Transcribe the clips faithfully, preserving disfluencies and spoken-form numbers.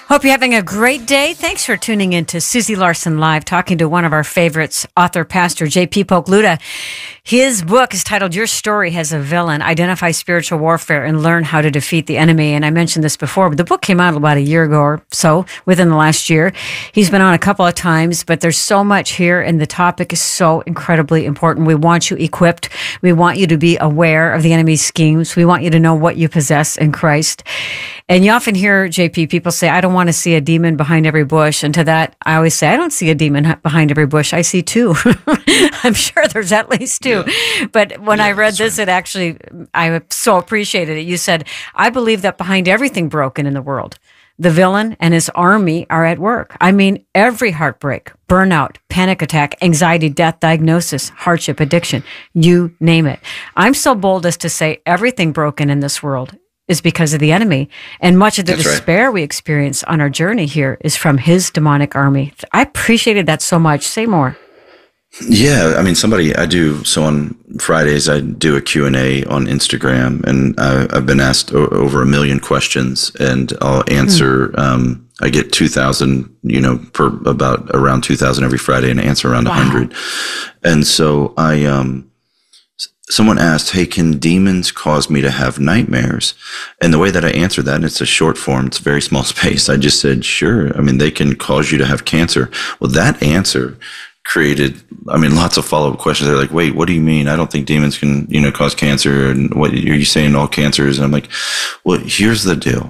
Hope you're having a great day. Thanks for tuning in to Susie Larson Live, talking to one of our favorites, author, pastor J P Pokluda. His book is titled Your Story Has a Villain, Identify Spiritual Warfare and Learn How to Defeat the Enemy. And I mentioned this before, but the book came out about a year ago or so, within the last year. He's been on a couple of times, but there's so much here, and the topic is so incredibly important. We want you equipped. We want you to be aware of the enemy's schemes. We want you to know what you possess in Christ. And you often hear, J P, people say, I don't want to see a demon behind every bush. And to that, I always say, I don't see a demon behind every bush. I see two. I'm sure there's at least two. Yeah. But when yeah, I read this, right. it actually, I so appreciated it. You said, I believe that behind everything broken in the world, the villain and his army are at work. I mean, every heartbreak, burnout, panic attack, anxiety, death, diagnosis, hardship, addiction, you name it. I'm so bold as to say everything broken in this world is because of the enemy. And much of the That's despair right. we experience on our journey here is from his demonic army. I appreciated that so much. Say more. Yeah, I mean, somebody, I do, so on Fridays, I do a Q and A on Instagram, and I, I've been asked o- over a million questions, and I'll answer, mm. um, I get two thousand, you know, per about around two thousand every Friday, and I answer around wow. one hundred. And so I, um, someone asked, hey, can demons cause me to have nightmares? And the way that I answer that, and it's a short form, it's a very small space, I just said, sure. I mean, they can cause you to have cancer. Well, that answer created, I mean, lots of follow-up questions. They're like, wait, what do you mean? I don't think demons can, you know, cause cancer. And what are you saying, all cancers? And I'm like, well, here's the deal.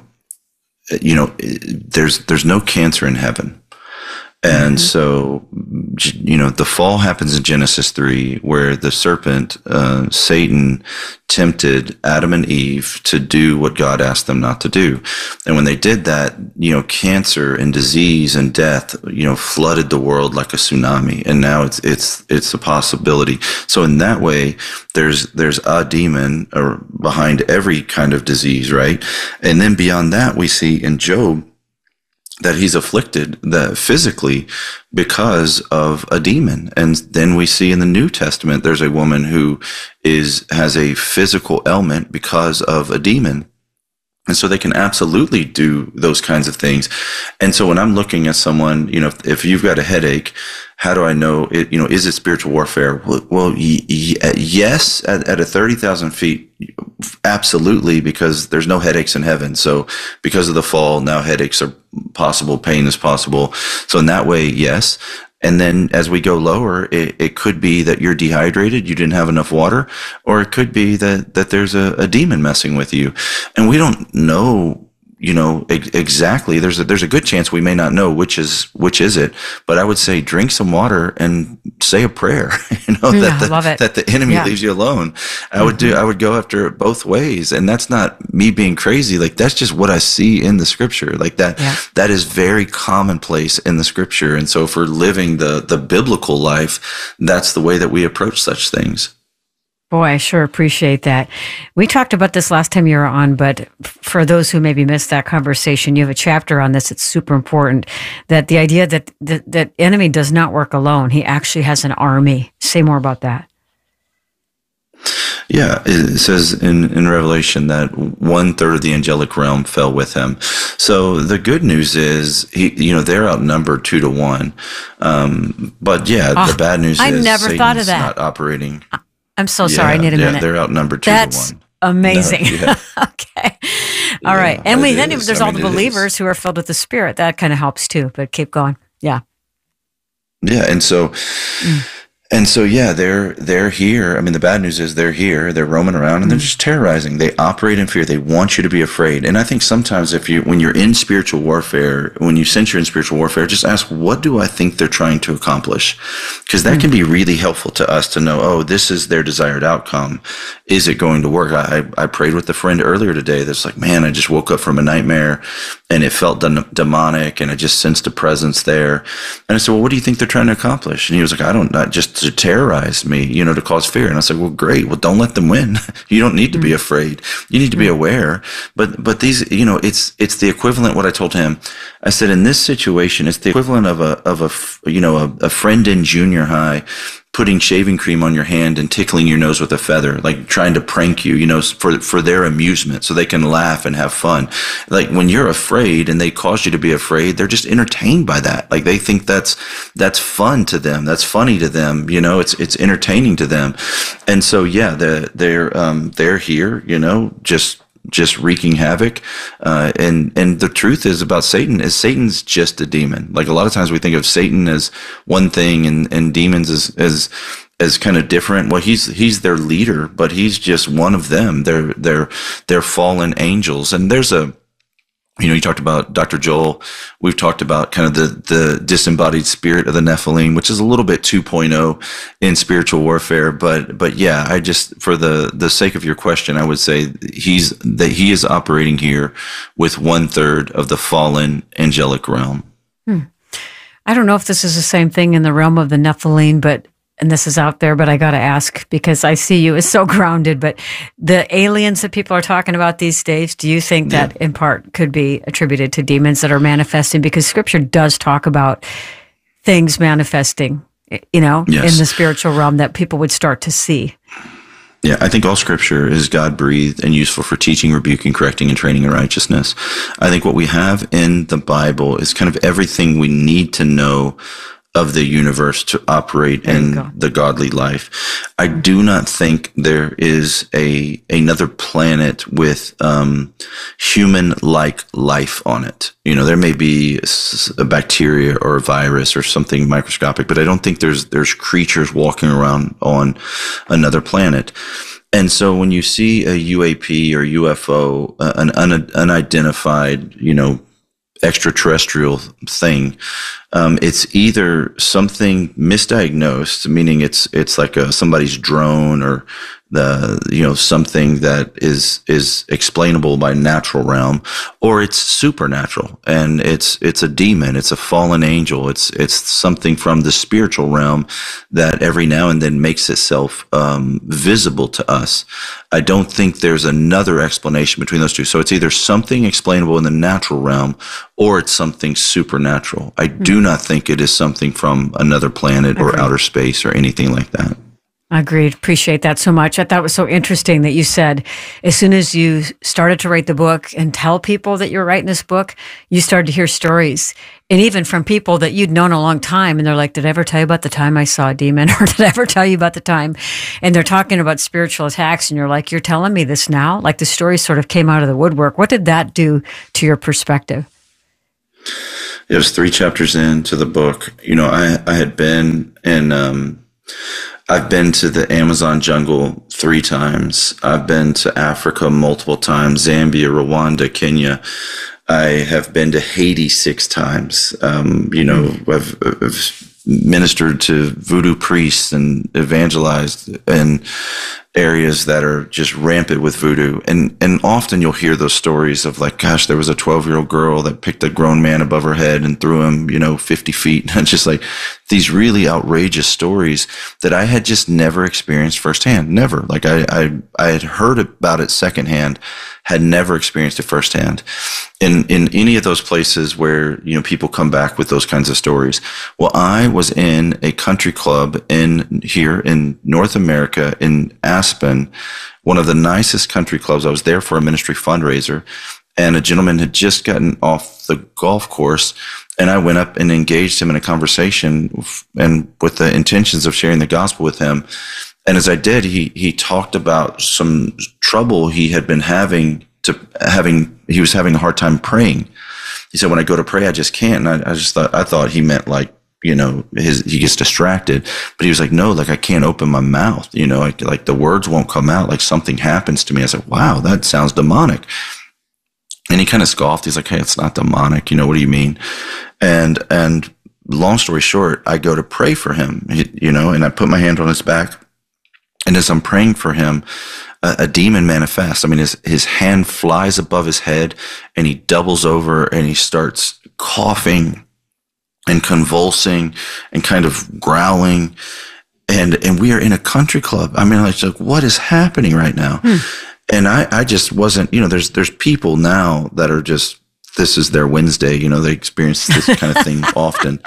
You know, there's, there's no cancer in heaven. And mm-hmm. so, you know, the fall happens in Genesis three, where the serpent, uh, Satan, tempted Adam and Eve to do what God asked them not to do. And when they did that, you know, cancer and disease and death, you know, flooded the world like a tsunami. And now it's, it's, it's a possibility. So in that way, there's, there's a demon or behind every kind of disease, right? And then beyond that, we see in Job that he's afflicted that physically because of a demon. And then we see in the New Testament, there's a woman who is, has a physical ailment because of a demon. And so they can absolutely do those kinds of things. And so when I'm looking at someone, you know, if, if you've got a headache, how do I know it, you know, is it spiritual warfare? Well, well y- y- yes, at, at a thirty thousand feet, absolutely, because there's no headaches in heaven. So because of the fall, now headaches are possible, pain is possible. So in that way, yes. And then as we go lower, it, it could be that you're dehydrated, you didn't have enough water, or it could be that, that there's a, a demon messing with you. And we don't know, you know, ex- exactly. There's a, there's a good chance we may not know which is, which is it. But I would say drink some water and say a prayer, you know, yeah, that, the, love it. that the enemy yeah. leaves you alone. I mm-hmm. would do, I would go after it both ways. And that's not me being crazy. Like, that's just what I see in the scripture. Like that, yeah. that is very commonplace in the scripture. And so if we're living the, the biblical life, that's the way that we approach such things. Boy, I sure appreciate that. We talked about this last time you were on, but for those who maybe missed that conversation, you have a chapter on this. It's super important, that the idea that the that enemy does not work alone. He actually has an army. Say more about that. Yeah, it says in, in Revelation that one third of the angelic realm fell with him. So the good news is, he, you know, they're outnumbered two to one. Um, but yeah, oh, the bad news I is never Satan's thought of that. not operating. I'm so sorry. Yeah, I need a yeah, minute. They're outnumbered two That's to one. Amazing. No, yeah. Okay. All yeah, right. And we then is. there's I all mean, the believers is. who are filled with the Spirit. That kind of helps too, but keep going. Yeah. Yeah. And so, mm. And so, yeah, they're, they're here. I mean, the bad news is they're here, they're roaming around, and mm-hmm. they're just terrorizing. They operate in fear. They want you to be afraid. And I think sometimes if you, when you're in spiritual warfare, when you sense you're in spiritual warfare, just ask, what do I think they're trying to accomplish? Because that mm-hmm. can be really helpful to us to know, oh, this is their desired outcome. Is it going to work? I, I prayed with a friend earlier today that's like, man, I just woke up from a nightmare and it felt de- demonic and I just sensed a presence there. And I said, well, what do you think they're trying to accomplish? And he was like, I don't know, just to terrorize me, you know, to cause fear. And I said, well, great. Well, don't let them win. You don't need to be afraid. You need to be aware. But, but these, you know, it's, it's the equivalent, what I told him. I said, in this situation, it's the equivalent of a, of a, you know, a, a friend in junior high putting shaving cream on your hand and tickling your nose with a feather, like trying to prank you, you know, for, for their amusement so they can laugh and have fun. Like when you're afraid and they cause you to be afraid, they're just entertained by that. Like they think that's, that's fun to them. That's funny to them. You know, it's, it's entertaining to them. And so, yeah, they're, they're, um, they're here, you know, just, just wreaking havoc. Uh, and, and the truth is about Satan is Satan's just a demon. Like a lot of times we think of Satan as one thing and, and demons as, as, as kind of different. Well, he's, he's their leader, but he's just one of them. They're, they're, they're fallen angels. And there's a, you know, you talked about Doctor Joel. We've talked about kind of the, the disembodied spirit of the Nephilim, which is a little bit two point oh in spiritual warfare. But, but yeah, I just, for the, the sake of your question, I would say he's, that he is operating here with one third of the fallen angelic realm. Hmm. I don't know if this is the same thing in the realm of the Nephilim, but and this is out there, but I got to ask because I see you as so grounded, but the aliens that people are talking about these days, do you think that yeah. in part could be attributed to demons that are manifesting? Because scripture does talk about things manifesting, you know, yes. in the spiritual realm that people would start to see. Yeah, I think all scripture is God-breathed and useful for teaching, rebuking, correcting, and training in righteousness. I think what we have in the Bible is kind of everything we need to know of the universe to operate in go. the godly life. I do not think there is a another planet with um, human-like life on it. You know, there may be a bacteria or a virus or something microscopic, but I don't think there's there's creatures walking around on another planet. And so when you see a U A P or U F O, uh, an un- unidentified, you know, extraterrestrial thing, um, it's either something misdiagnosed, meaning it's it's like a, somebody's drone or the you know something that is is explainable by natural realm, or it's supernatural and it's it's a demon, it's a fallen angel, it's it's something from the spiritual realm that every now and then makes itself um, visible to us. I don't think there's another explanation between those two. So it's either something explainable in the natural realm or it's something supernatural. I mm-hmm. do not think it is something from another planet or outer space or anything like that. Agreed. Appreciate that so much. I thought it was so interesting that you said as soon as you started to write the book and tell people that you're writing this book, you started to hear stories. And even from people that you'd known a long time. And they're like, did I ever tell you about the time I saw a demon? Or did I ever tell you about the time? And they're talking about spiritual attacks. And you're like, you're telling me this now? Like the story sort of came out of the woodwork. What did that do to your perspective? It was three chapters into the book. You know, I, I had been in, um, I've been to the Amazon jungle three times. I've been to Africa multiple times, Zambia, Rwanda, Kenya. I have been to Haiti six times. Um, you know, I've, I've ministered to voodoo priests and evangelized in areas that are just rampant with voodoo. And, and often you'll hear those stories of like, gosh, there was a twelve year old girl that picked a grown man above her head and threw him, you know, fifty feet. And just like these really outrageous stories that I had just never experienced firsthand. Never. Like I, I, I had heard about it secondhand, had never experienced it firsthand. In, in any of those places where, you know, people come back with those kinds of stories. Well, I was in a country club in here in North America in Aspen, one of the nicest country clubs. I was there for a ministry fundraiser, and a gentleman had just gotten off the golf course, and I went up and engaged him in a conversation and with the intentions of sharing the gospel with him. And as I did, he, he talked about some trouble he had been having to having, he was having a hard time praying. He said, when I go to pray, I just can't. And I, I just thought, I thought he meant like, you know, his, he gets distracted, but he was like, no, like I can't open my mouth, you know, like, like the words won't come out, like something happens to me. I said, wow, that sounds demonic. And he kind of scoffed. He's like, hey, it's not demonic. You know, what do you mean? And, and long story short, I go to pray for him, you know, and I put my hand on his back. And as I'm praying for him, a, a demon manifests. I mean, his, his hand flies above his head and he doubles over and he starts coughing and convulsing and kind of growling. And, and we are in a country club. I mean, like, like what is happening right now? Hmm. And I, I just wasn't, you know, there's, there's people now that are just, this is their Wednesday, you know, they experience this kind of thing often.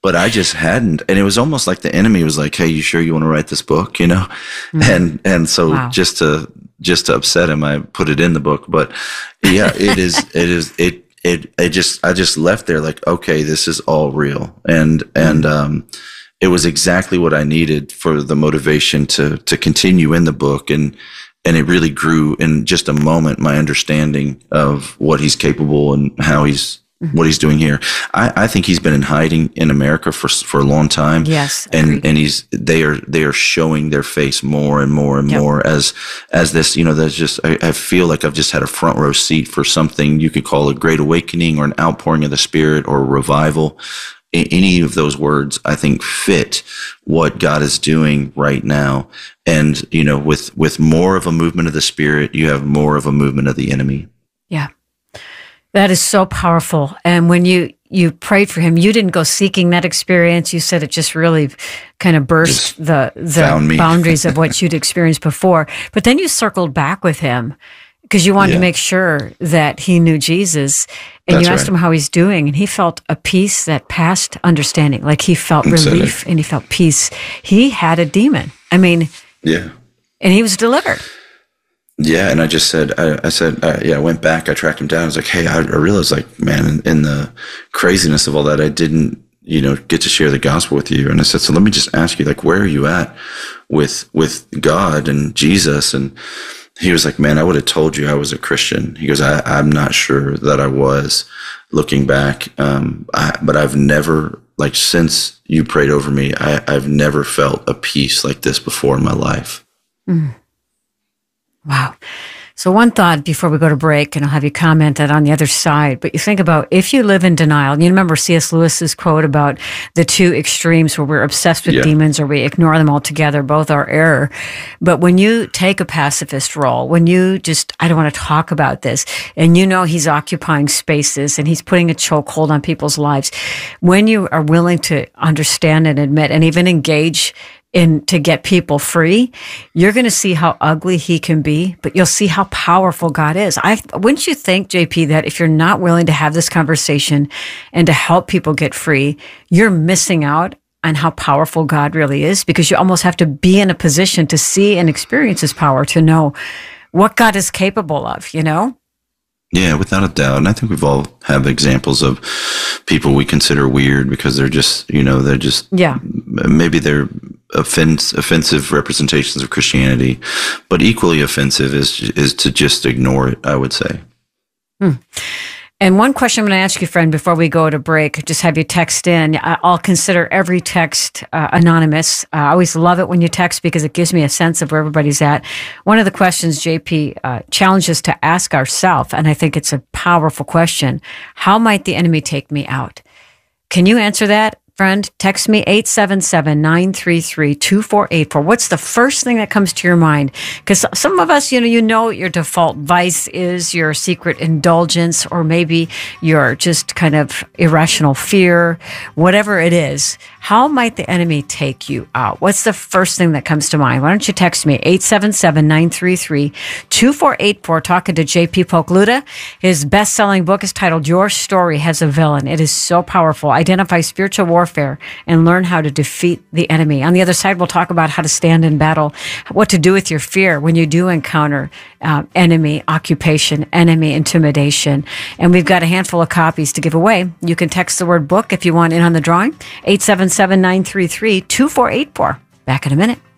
but I just hadn't. And it was almost like the enemy was like, "Hey, you sure you want to write this book?" You know? Mm-hmm. And, and so wow. just to, just to upset him, I put it in the book. But yeah, it is, it is, it, it, it just, I just left there like, okay, this is all real. And, and, um, it was exactly what I needed for the motivation to, to continue in the book. And, and it really grew in just a moment, my understanding of what he's capable and how he's, what he's doing here. I, I think he's been in hiding in America for for a long time. Yes, and agreed. and he's they are they are showing their face more and more and yep. more as as this. You know, there's just I, I feel like I've just had a front row seat for something you could call a great awakening or an outpouring of the Spirit or a revival. Any of those words, I think, fit what God is doing right now. And you know, with with more of a movement of the Spirit, you have more of a movement of the enemy. Yeah. That is so powerful. And when you, you prayed for him, you didn't go seeking that experience. You said it just really kind of burst just the, the boundaries of what you'd experienced before. But then you circled back with him because you wanted yeah. to make sure that he knew Jesus. And That's you asked right. him how he's doing. And he felt a peace that passed understanding. Like he felt That's relief it. and he felt peace. He had a demon. I mean, yeah. And he was delivered. Yeah, and I just said, I, I said, uh, yeah, I went back, I tracked him down. I was like, hey, I, I realized, like, man, in, in the craziness of all that, I didn't, you know, get to share the gospel with you. And I said, so let me just ask you, like, where are you at with with God and Jesus? And he was like, man, I would have told you I was a Christian. He goes, I, I'm not sure that I was looking back, um, I, but I've never, like, since you prayed over me, I, I've never felt a peace like this before in my life. Mm. Wow. So one thought before we go to break, and I'll have you comment that on the other side, but you think about if you live in denial, you remember C S Lewis's quote about the two extremes where we're obsessed with yeah. demons or we ignore them altogether, both are error. But when you take a pacifist role, when you just, I don't want to talk about this, and you know he's occupying spaces and he's putting a chokehold on people's lives, when you are willing to understand and admit and even engage in to get people free, you're going to see how ugly he can be, but you'll see how powerful God is. I wouldn't you think, J P, that if you're not willing to have this conversation and to help people get free, you're missing out on how powerful God really is, because you almost have to be in a position to see and experience his power to know what God is capable of, you know? Yeah, without a doubt. And I think we've all have examples of people we consider weird because they're just, you know, they're just, yeah, maybe they're offense, offensive representations of Christianity, but equally offensive is, is to just ignore it, I would say. Hmm. And one question I'm going to ask you, friend, before we go to break, just have you text in. I'll consider every text uh, anonymous. Uh, I always love it when you text because it gives me a sense of where everybody's at. One of the questions J P uh, challenges to ask ourselves, and I think it's a powerful question, how might the enemy take me out? Can you answer that? Friend, text me eight seven seven, nine three three, two four eight four. What's the first thing that comes to your mind? Because some of us, you know, you know what your default vice is, your secret indulgence, or maybe your just kind of irrational fear, whatever it is. How might the enemy take you out? What's the first thing that comes to mind? Why don't you text me eight seven seven, nine three three, two four eight four, talking to J P Polk Luda. His best-selling book is titled Your Story Has a Villain. It is so powerful. Identify spiritual warfare and learn how to defeat the enemy. On the other side, we'll talk about how to stand in battle, what to do with your fear when you do encounter uh, enemy occupation, enemy intimidation. And we've got a handful of copies to give away. You can text the word book if you want in on the drawing, eight seven seven, nine three three, two four eight four. Back in a minute.